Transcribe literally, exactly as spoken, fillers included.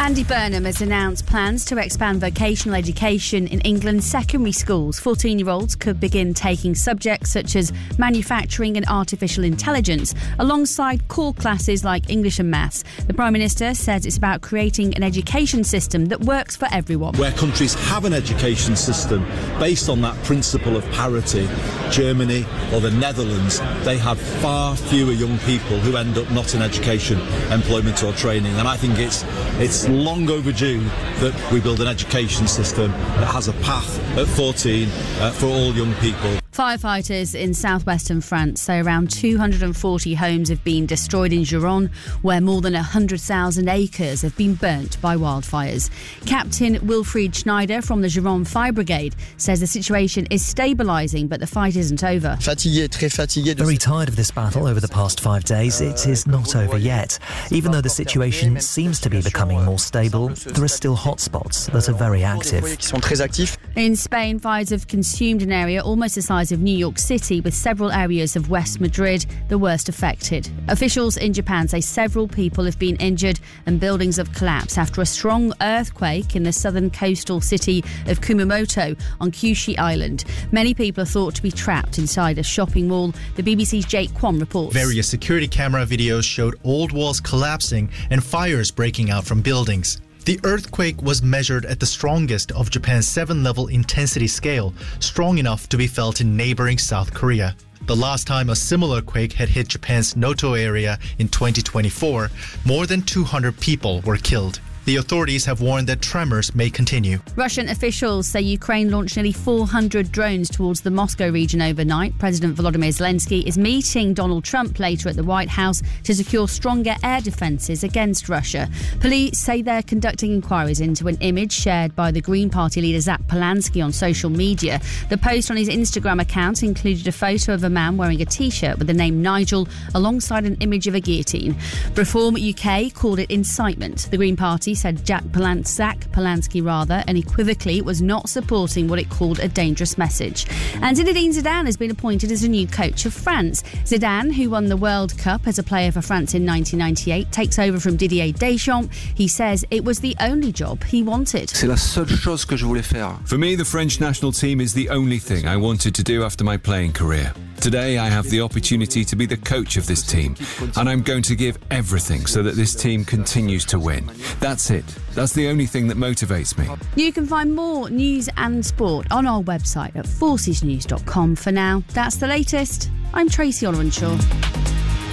Andy Burnham has announced plans to expand vocational education in England's secondary schools. fourteen-year-olds could begin taking subjects such as manufacturing and artificial intelligence alongside core classes like English and maths. The Prime Minister says it's about creating an education system that works for everyone. Where countries have an education system based on that principle of parity, Germany or the Netherlands, they have far fewer young people who end up not in education, employment or training. And I think it's it's long overdue that we build an education system that has a path at fourteen uh, for all young people. Firefighters in southwestern France say around two hundred forty homes have been destroyed in Gironde, where more than one hundred thousand acres have been burnt by wildfires. Captain Wilfried Schneider from the Gironde Fire Brigade says the situation is stabilising, but the fight isn't over. Very tired of this battle over the past five days. It is not over yet. Even though the situation seems to be becoming more stable, there are still hotspots that are very active. In Spain, fires have consumed an area almost the size of New York City, with several areas of West Madrid the worst affected. Officials in Japan say several people have been injured and buildings have collapsed after a strong earthquake in the southern coastal city of Kumamoto on Kyushu Island. Many people are thought to be trapped inside a shopping mall. The B B C's Jake Kwan reports. Various security camera videos showed old walls collapsing and fires breaking out from buildings. The earthquake was measured at the strongest of Japan's seven-level intensity scale, strong enough to be felt in neighboring South Korea. The last time a similar quake had hit Japan's Noto area in twenty twenty-four, more than two hundred people were killed. The authorities have warned that tremors may continue. Russian officials say Ukraine launched nearly four hundred drones towards the Moscow region overnight. President Volodymyr Zelensky is meeting Donald Trump later at the White House to secure stronger air defences against Russia. Police say they're conducting inquiries into an image shared by the Green Party leader Zach Polansky on social media. The post on his Instagram account included a photo of a man wearing a T-shirt with the name Nigel alongside an image of a guillotine. Reform U K called it incitement. The Green Party said Jack Polan- Zach Polansky rather, and equivocally was not supporting what it called a dangerous message. And Zinedine Zidane has been appointed as a new coach of France. Zidane, who won the World Cup as a player for France in nineteen ninety-eight, takes over from Didier Deschamps. He says it was the only job he wanted. C'est la seule chose que je voulais faire. For me, the French national team is the only thing I wanted to do after my playing career. Today, I have the opportunity to be the coach of this team, and I'm going to give everything so that this team continues to win. That's it. That's the only thing that motivates me. You can find more news and sport on our website at forces news dot com. For now, that's the latest. I'm Tracy Olwenshaw.